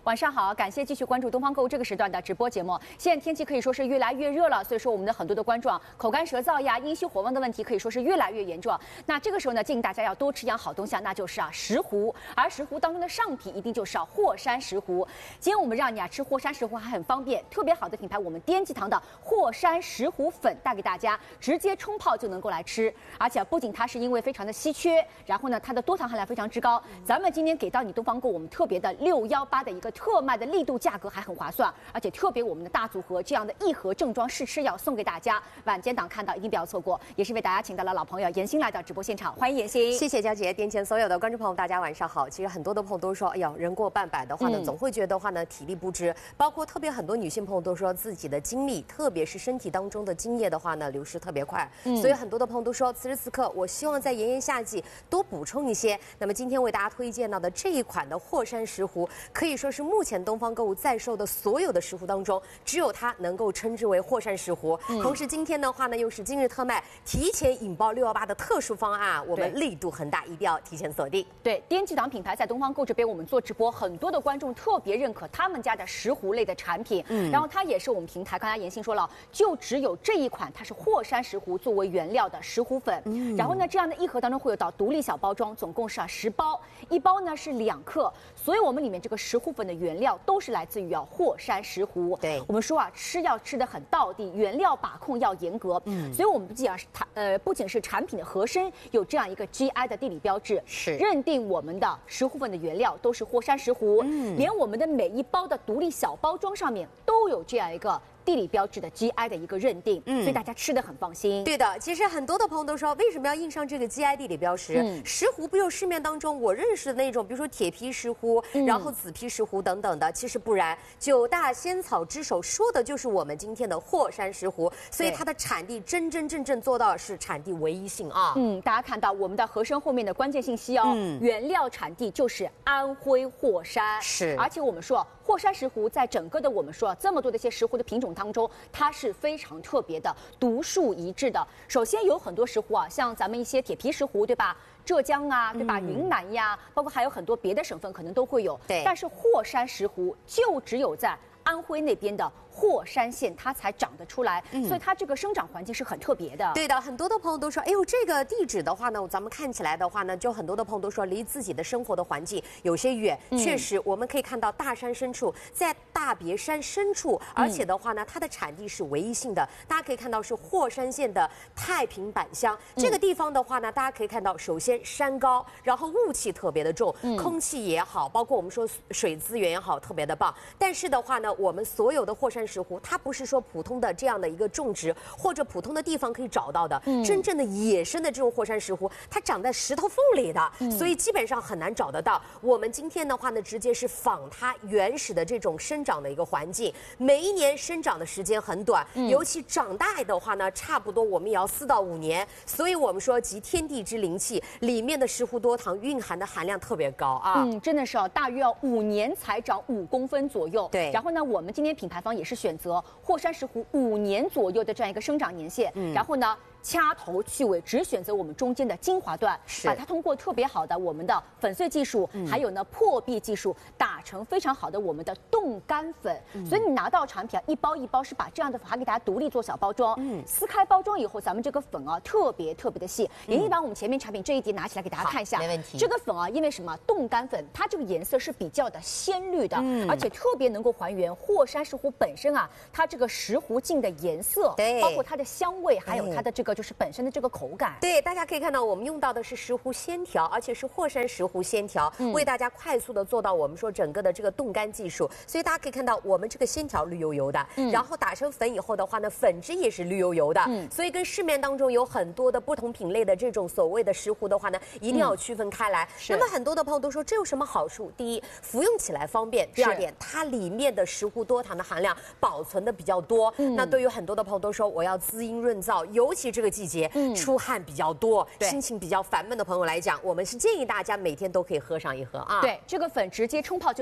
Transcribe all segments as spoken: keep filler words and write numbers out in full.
晚上好，感谢继续关注东方购物这个时段的直播节目。现在天气可以说是越来越热了，所以说我们的很多的观众口干舌燥呀、阴虚火旺的问题可以说是越来越严重。那这个时候呢，建议大家要多吃一样好东西啊，那就是啊石斛。而石斛当中的上品一定就是啊霍山石斛。今天我们让你啊吃霍山石斛还很方便，特别好的品牌我们滇记堂的霍山石斛粉带给大家，直接冲泡就能够来吃。而且不仅它是因为非常的稀缺，然后呢它的多糖含量非常之高，咱们今天给到你东方购我们特别的六幺八的一个特卖的力度，价格还很划算，而且特别我们的大组合这样的一盒正装试吃药送给大家，晚间档看到一定不要错过。也是为大家请到了老朋友妍欣来到直播现场，欢迎妍欣。 谢谢佳姐，点前所有的观众朋友，大家晚上好。其实很多的朋友都说，哎呀，人过半百的话呢，嗯、总会觉得话呢体力不支，包括特别很多女性朋友都说自己的精力，特别是身体当中的精液的话呢流失特别快，嗯、所以很多的朋友都说，此时此刻我希望在炎炎夏季多补充一些。那么今天为大家推荐到的这一款的霍山石斛，可以说是目前东方购物在售的所有的石斛当中，只有它能够称之为霍山石斛。嗯、同时今天的话呢，又是今日特卖，提前引爆六幺八的特殊方案，我们力度很大，一定要提前锁定。 对，滇记堂品牌在东方购这边我们做直播，很多的观众特别认可他们家的石斛类的产品。嗯，然后它也是我们平台，刚才妍欣说了，就只有这一款，它是霍山石斛作为原料的石斛粉。嗯，然后呢，这样的一盒当中会有到独立小包装，总共是啊十包，一包呢是两克，所以我们里面这个石斛粉的原料都是来自于啊霍山石斛。 对， 我们说啊，吃要吃得很道地，原料把控要严格。嗯，所以我们不仅啊，它呃不仅是产品的盒身有这样一个 G I 的地理标志， 是认定我们的石斛粉的原料都是霍山石斛，嗯，连我们的每一包的独立小包装上面都有这样一个地理标志的 G I 的一个认定，嗯，所以大家吃得很放心。 对的，其实很多的朋友都说，为什么要印上这个 G I 地理标识？嗯、石斛不就市面当中我认识的那种，比如说铁皮石斛，嗯、然后紫皮石斛等等的，其实不然。九大仙草之首说的就是我们今天的霍山石斛，所以它的产地真真正正做到的是产地唯一性啊。 嗯，大家看到我们的盒身后面的关键信息哦，嗯、原料产地就是安徽霍山， 是， 而且我们说霍山石斛在整个的我们说这么多的一些石斛的品种当中，它是非常特别的，独树一帜的。首先有很多石斛啊，像咱们一些铁皮石斛，对吧？浙江啊，对吧？嗯、云南呀，包括还有很多别的省份可能都会有。 对， 但是霍山石斛就只有在安徽那边的霍山县它才长得出来，嗯、所以它这个生长环境是很特别的。 对的，很多的朋友都说，哎呦，这个地址的话呢，咱们看起来的话呢，就很多的朋友都说离自己的生活的环境有些远。嗯、确实，我们可以看到大山深处，在大别山深处，而且的话呢，它的产地是唯一性的。大家可以看到是霍山县的太平坂乡、嗯、这个地方的话呢，大家可以看到，首先山高，然后雾气特别的重，嗯、空气也好，包括我们说水资源也好，特别的棒。但是的话呢，我们所有的霍山石斛，它不是说普通的这样的一个种植或者普通的地方可以找到的，嗯、真正的野生的这种霍山石斛，它长在石头缝里的，嗯、所以基本上很难找得到。我们今天的话呢，直接是仿它原始的这种生长的一个环境，每一年生长的时间很短，嗯、尤其长大的话呢，差不多我们也要四到五年。所以我们说集天地之灵气，里面的石斛多糖蕴含的含量特别高啊， 嗯，真的是哦，大约要五年才长五公分左右。 对， 然后呢，我们今天品牌方也是选择霍山石斛五年左右的这样一个生长年限，嗯、然后呢，掐头去尾，只选择我们中间的精华段，把它通过特别好的我们的粉碎技术，嗯、还有呢破壁技术，打成非常好的我们的冻干粉。嗯、所以你拿到产品啊，一包一包是把这样的粉还给大家独立做小包装，嗯、撕开包装以后，咱们这个粉啊特别特别的细。妍欣把我们前面产品这一叠拿起来给大家看一下， 没问题。 这个粉啊，因为什么？冻干粉它这个颜色是比较的鲜绿的，嗯、而且特别能够还原霍山石斛本身啊，它这个石斛茎的颜色， 对， 包括它的香味，还有它的这个就是本身的这个口感。 对，大家可以看到我们用到的是石斛鲜条，而且是霍山石斛鲜条，嗯、为大家快速的做到我们说整个的这个冻干技术，所以大家可以看到我们这个鲜条绿油油的，嗯、然后打成粉以后的话呢，粉质也是绿油油的，嗯、所以跟市面当中有很多的不同品类的这种所谓的石斛的话呢，一定要区分开来。嗯、那么很多的朋友都说这有什么好处？第一，服用起来方便；第二点，它里面的石斛多糖的含量保存的比较多。嗯、那对于很多的朋友都说我要滋阴润燥，尤其这个季节，嗯、出汗比较多，心情比较烦闷的朋友来讲，我们是建议大家每天都可以喝上一盒啊。 对，这个粉直接冲泡就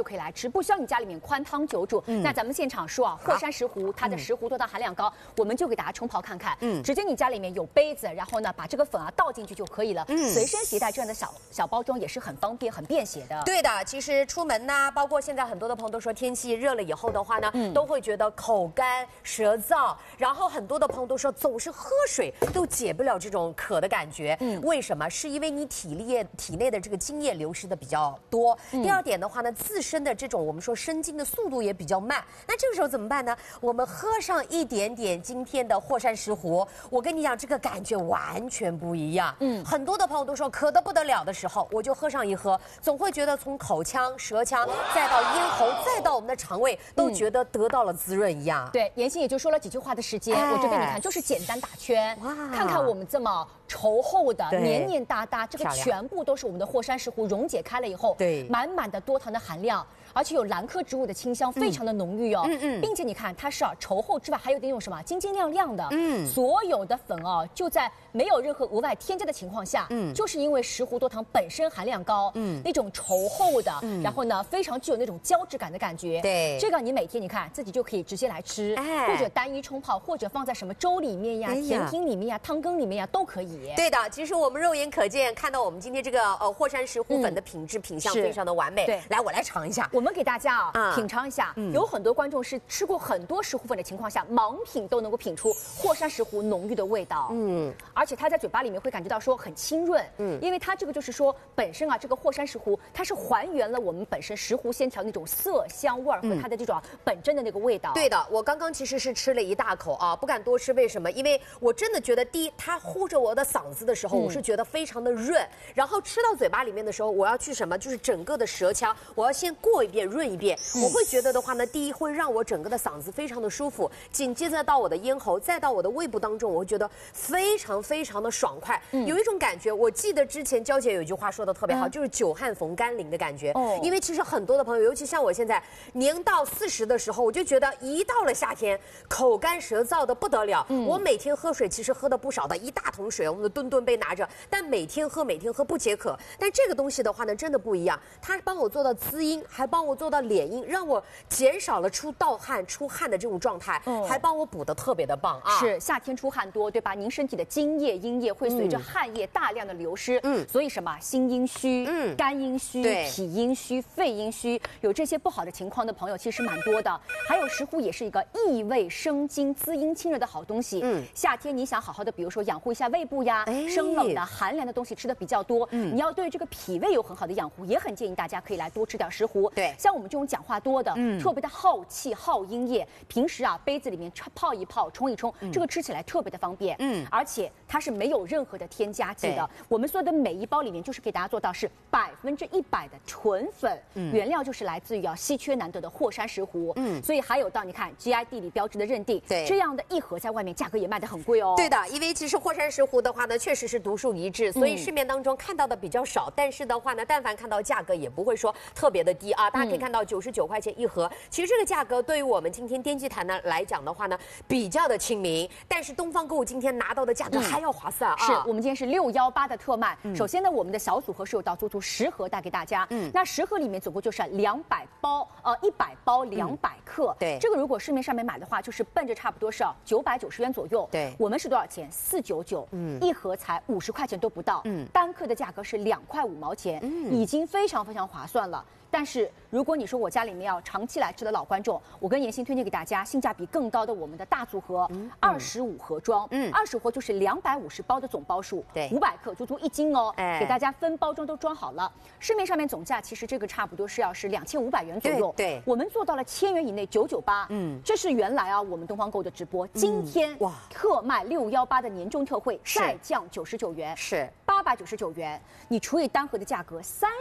就可以来吃，不需要你家里面宽汤久煮。嗯、那咱们现场说啊，鹤山石斛它的石斛多糖含量高，嗯、我们就给大家冲泡看看。嗯，直接你家里面有杯子，然后呢把这个粉啊倒进去就可以了。嗯，随身携带这样的小小包装也是很方便、很便携的。 对的，其实出门呐、啊，包括现在很多的朋友都说天气热了以后的话呢，嗯、都会觉得口干舌燥，然后很多的朋友都说总是喝水都解不了这种渴的感觉。嗯，为什么？是因为你体力体内的这个精液流失的比较多。嗯、第二点的话呢，自身的这种我们说生津的速度也比较慢。那这个时候怎么办呢？我们喝上一点点今天的鹤山石斛，我跟你讲，这个感觉完全不一样。嗯，很多的朋友都说渴得不得了的时候，我就喝上一喝，总会觉得从口腔、舌腔，再到咽喉，再到我们的肠胃，都觉得得到了滋润一样。 对，妍希也就说了几句话的时间，哎、我这边你看就是简单打圈，哇，看看我们这么稠厚的、黏黏哒哒，这个全部都是我们的鹤山石斛溶解开了以后，对，满满的多糖的含量。而且有兰科植物的清香，非常的浓郁哦。嗯嗯，并且你看它是啊稠厚之外，还有点那种什么晶晶亮亮的。嗯，所有的粉哦，就在没有任何额外添加的情况下，嗯，就是因为石斛多糖本身含量高，嗯，那种稠厚的，嗯，然后呢非常具有那种胶质感的感觉。对，这个你每天你看自己就可以直接来吃，哎，或者单一冲泡，或者放在什么粥里面呀、哎、甜品里面呀、汤羹里面呀都可以。 对的，其实我们肉眼可见看到我们今天这个呃鹤山石斛粉的品质、嗯、品相非常的完美。对，来我来尝一下。 我们给大家啊、嗯、品尝一下、嗯，有很多观众是吃过很多石斛粉的情况下，盲品都能够品出鹤山石斛浓郁的味道。嗯，而且它在嘴巴里面会感觉到说很清润。嗯，因为它这个就是说本身啊，这个鹤山石斛它是还原了我们本身石斛线条那种色香味儿和它的这种本真的那个味道。 对的，我刚刚其实是吃了一大口啊，不敢多吃，为什么？因为我真的觉得第一，它呼着我的嗓子的时候，嗯、我是觉得非常的润，然后吃到嘴巴里面的时候，我要去什么？就是整个的舌腔，我要先过一遍润一遍。我会觉得的话呢，第一会让我整个的嗓子非常的舒服，紧接着到我的咽喉，再到我的胃部当中，我会觉得非常非常的爽快，嗯、有一种感觉。我记得之前娇姐有一句话说的特别好，嗯、就是久旱逢甘霖的感觉。哦，因为其实很多的朋友，尤其像我现在年到四十的时候，我就觉得一到了夏天，口干舌燥的不得了。嗯、我每天喝水其实喝的不少的，一大桶水，我们的吨吨杯拿着，但每天喝每天喝不解渴。但这个东西的话呢，真的不一样，它帮我做到滋阴，还帮我做到敛阴，让我减少了出盗汗、出汗的这种状态，嗯、还帮我补的特别的棒啊！ 是夏天出汗多，对吧？您身体的津液、阴液会随着汗液大量的流失，嗯，所以什么心阴虚、嗯、肝阴虚、脾阴虚、肺阴虚，有这些不好的情况的朋友其实蛮多的。还有石斛也是一个益胃生津、滋阴清热的好东西。嗯，夏天你想好好的，比如说养护一下胃部呀，哎、生冷的、寒凉的东西吃的比较多，嗯，你要对这个脾胃有很好的养护，也很建议大家可以来多吃点石斛。对，像我们这种讲话多的，嗯，特别的耗气、耗阴液，平时啊杯子里面泡一泡、冲一冲，嗯、这个吃起来特别的方便。嗯，而且它是没有任何的添加剂的。我们所有的每一包里面就是给大家做到是百分之一百的纯粉，嗯、原料就是来自于啊稀缺难得的鹤山石斛。嗯，所以还有到你看 G I 地理标志的认定，对，这样的一盒在外面价格也卖得很贵哦。 对的，因为其实鹤山石斛的话呢，确实是独树一帜，所以市面当中看到的比较少。嗯、但是的话呢，但凡看到价格也不会说特别的低啊。大家可以看到九十九块钱一盒，其实这个价格对于我们今天颠机谈呢来讲的话呢，比较的亲民。但是东方购物今天拿到的价格还要划算啊！ 是我们今天是六幺八的特卖。嗯、首先呢，我们的小组合是有到足足十盒带给大家。嗯，那十盒里面总共就是两百包，呃，一百包两百克。嗯、对，这个如果市面上面买的话，就是奔着差不多是九百九十元左右。对，我们是多少钱？四九九。嗯，一盒才五十块钱都不到。嗯，单克的价格是两块五毛钱。嗯，已经非常非常划算了。但是如果你说我家里面要长期来吃的老观众，我跟妍希推荐给大家性价比更高的我们的大组合，二十五盒装，嗯，二十盒就是两百五十包的总包数，对，五百克足足一斤哦，哎，给大家分包装都装好了。市面上面总价其实这个差不多是要是两千五百元左右，对，对我们做到了千元以内九九八，嗯，这是原来啊我们东方购的直播，今天哇特卖六幺八的年终特惠再降九十九元，是八百九十九元，你除以单盒的价格三。